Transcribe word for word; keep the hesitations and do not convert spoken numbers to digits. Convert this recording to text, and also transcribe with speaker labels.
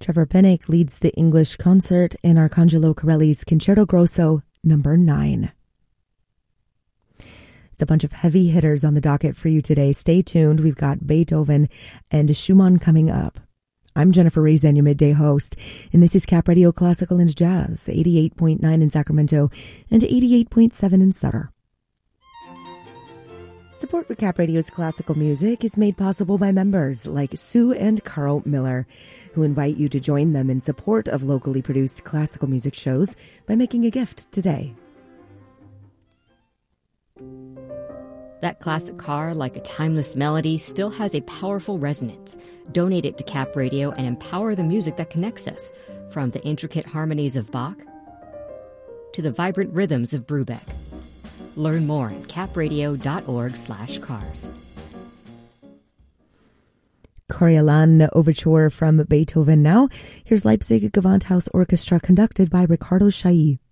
Speaker 1: Trevor Pennick leads the English concert in Arcangelo Corelli's Concerto Grosso number nine. It's a bunch of heavy hitters on the docket for you today. Stay tuned. We've got Beethoven and Schumann coming up. I'm Jennifer Reason, your midday host, and this is Cap Radio Classical and Jazz, eighty-eight point nine in Sacramento and eighty-eight point seven in Sutter. Support for Cap Radio's classical music is made possible by members like Sue and Carl Miller, who invite you to join them in support of locally produced classical music shows by making a gift today.
Speaker 2: That classic car, like a timeless melody, still has a powerful resonance. Donate it to Cap Radio and empower the music that connects us, from the intricate harmonies of Bach to the vibrant rhythms of Brubeck. Learn more at capradio.org slash cars.
Speaker 1: Coriolan Overture from Beethoven now. Here's Leipzig Gewandhaus Orchestra conducted by Ricardo Chailly.